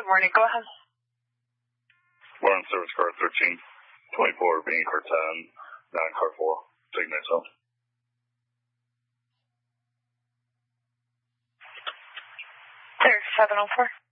morning. Go ahead. One service car 13, 24, being car 10, 9 car 4. Take night zone. There's 704.